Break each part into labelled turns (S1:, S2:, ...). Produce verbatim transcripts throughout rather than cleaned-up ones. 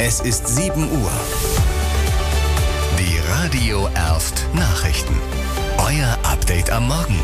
S1: Es ist sieben Uhr. Die Radio Erft Nachrichten. Euer Update am Morgen.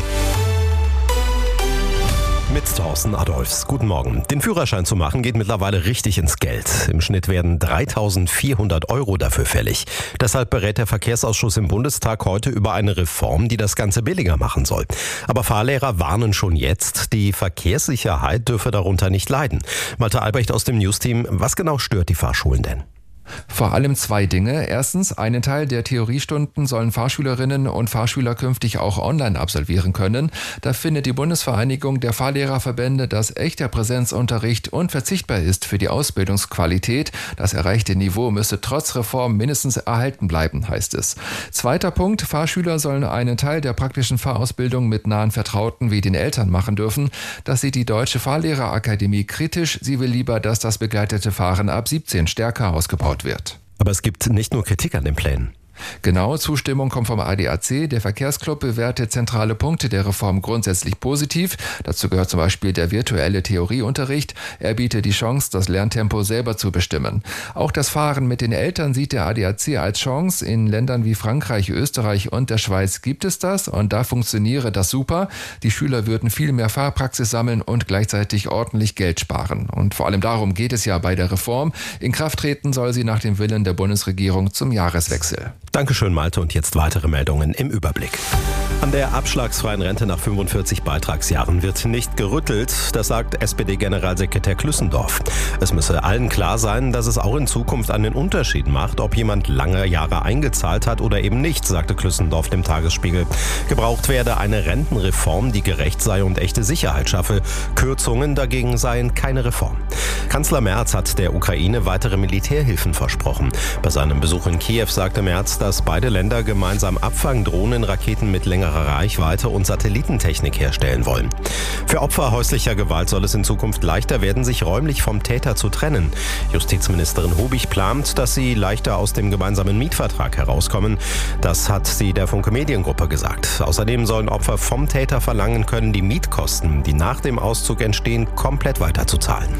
S2: Mit Thorsten Adolfs. Guten Morgen. Den Führerschein zu machen geht mittlerweile richtig ins Geld. Im Schnitt werden dreitausendvierhundert Euro dafür fällig. Deshalb berät der Verkehrsausschuss im Bundestag heute über eine Reform, die das Ganze billiger machen soll. Aber Fahrlehrer warnen schon jetzt, die Verkehrssicherheit dürfe darunter nicht leiden. Malte Albrecht aus dem Newsteam, was genau stört die Fahrschulen denn?
S3: Vor allem zwei Dinge. Erstens, einen Teil der Theoriestunden sollen Fahrschülerinnen und Fahrschüler künftig auch online absolvieren können. Da findet die Bundesvereinigung der Fahrlehrerverbände, dass echter Präsenzunterricht unverzichtbar ist für die Ausbildungsqualität. Das erreichte Niveau müsse trotz Reform mindestens erhalten bleiben, heißt es. Zweiter Punkt, Fahrschüler sollen einen Teil der praktischen Fahrausbildung mit nahen Vertrauten wie den Eltern machen dürfen. Das sieht die Deutsche Fahrlehrerakademie kritisch. Sie will lieber, dass das begleitete Fahren ab siebzehn stärker ausgebaut wird.
S2: Aber es gibt nicht nur Kritik an den Plänen.
S3: Genau, Zustimmung kommt vom A D A C. Der Verkehrsclub bewertet zentrale Punkte der Reform grundsätzlich positiv. Dazu gehört zum Beispiel der virtuelle Theorieunterricht. Er bietet die Chance, das Lerntempo selber zu bestimmen. Auch das Fahren mit den Eltern sieht der A D A C als Chance. In Ländern wie Frankreich, Österreich und der Schweiz gibt es das und da funktioniere das super. Die Schüler würden viel mehr Fahrpraxis sammeln und gleichzeitig ordentlich Geld sparen. Und vor allem darum geht es ja bei der Reform. In Kraft treten soll sie nach dem Willen der Bundesregierung zum Jahreswechsel.
S2: Dankeschön, Malte. Und jetzt weitere Meldungen im Überblick. An der abschlagsfreien Rente nach fünfundvierzig Beitragsjahren wird nicht gerüttelt. Das sagt S P D-Generalsekretär Klüssendorf. Es müsse allen klar sein, dass es auch in Zukunft einen Unterschied macht, ob jemand lange Jahre eingezahlt hat oder eben nicht, sagte Klüssendorf dem Tagesspiegel. Gebraucht werde eine Rentenreform, die gerecht sei und echte Sicherheit schaffe. Kürzungen dagegen seien keine Reform. Kanzler Merz hat der Ukraine weitere Militärhilfen versprochen. Bei seinem Besuch in Kiew sagte Merz, dass beide Länder gemeinsam Abfangdrohnen, Raketen mit längerer Reichweite und Satellitentechnik herstellen wollen. Für Opfer häuslicher Gewalt soll es in Zukunft leichter werden, sich räumlich vom Täter zu trennen. Justizministerin Hubig plant, dass sie leichter aus dem gemeinsamen Mietvertrag herauskommen. Das hat sie der Funke Mediengruppe gesagt. Außerdem sollen Opfer vom Täter verlangen können, die Mietkosten, die nach dem Auszug entstehen, komplett weiterzuzahlen.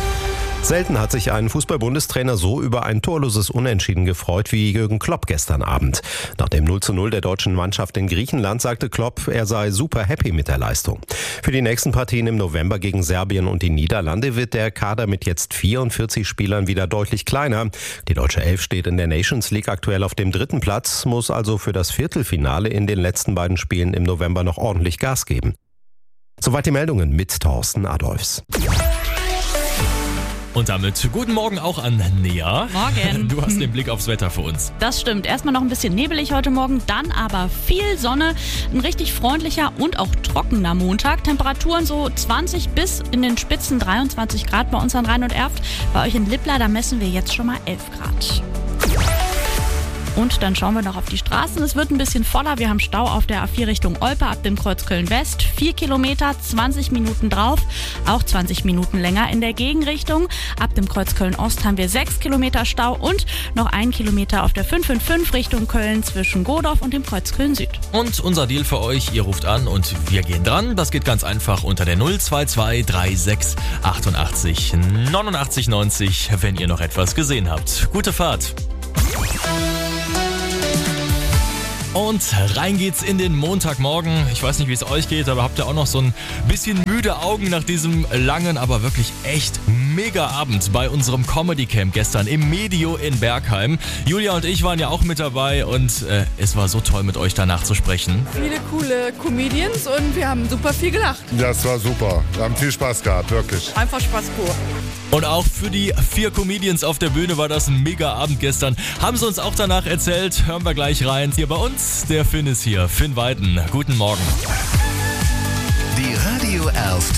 S2: Selten hat sich ein Fußball-Bundestrainer so über ein torloses Unentschieden gefreut wie Jürgen Klopp gestern Abend. Nach dem null zu null der deutschen Mannschaft in Griechenland sagte Klopp, er sei super happy mit der Leistung. Für die nächsten Partien im November gegen Serbien und die Niederlande wird der Kader mit jetzt vierundvierzig Spielern wieder deutlich kleiner. Die deutsche Elf steht in der Nations League aktuell auf dem dritten Platz, muss also für das Viertelfinale in den letzten beiden Spielen im November noch ordentlich Gas geben. Soweit die Meldungen mit Thorsten Adolfs.
S4: Und damit guten Morgen auch an Nea.
S5: Morgen.
S4: Du hast den Blick aufs Wetter für uns.
S5: Das stimmt. Erstmal noch ein bisschen nebelig heute Morgen, dann aber viel Sonne. Ein richtig freundlicher und auch trockener Montag. Temperaturen so zwanzig bis in den Spitzen dreiundzwanzig Grad bei uns an Rhein und Erft. Bei euch in Lippla, da messen wir jetzt schon mal elf Grad. Und dann schauen wir noch auf die Straßen. Es wird ein bisschen voller. Wir haben Stau auf der A vier Richtung Olpe ab dem Kreuz Köln-West. Vier Kilometer, zwanzig Minuten drauf. Auch zwanzig Minuten länger in der Gegenrichtung. Ab dem Kreuz Köln-Ost haben wir sechs Kilometer Stau und noch ein Kilometer auf der fünf fünf fünf Richtung Köln zwischen Godorf und dem Kreuz Köln-Süd.
S4: Und unser Deal für euch, ihr ruft an und wir gehen dran. Das geht ganz einfach unter der null zwei zwei drei sechs achtundachtzig neunundachtzig neunzig, wenn ihr noch etwas gesehen habt. Gute Fahrt. Und rein geht's in den Montagmorgen. Ich weiß nicht, wie es euch geht, aber habt ihr auch noch so ein bisschen müde Augen nach diesem langen, aber wirklich echt mega Abend bei unserem Comedy Camp gestern im Medio in Bergheim. Julia und ich waren ja auch mit dabei und äh, es war so toll, mit euch danach zu sprechen.
S6: Viele coole Comedians und wir haben super viel gelacht.
S7: Das war super. Wir haben viel Spaß gehabt, wirklich.
S6: Einfach Spaß pur.
S4: Und auch für die vier Comedians auf der Bühne war das ein mega Abend gestern. Haben sie uns auch danach erzählt. Hören wir gleich rein. Hier bei uns, der Finn ist hier. Finn Weiden. Guten Morgen.
S1: Die Radio Erft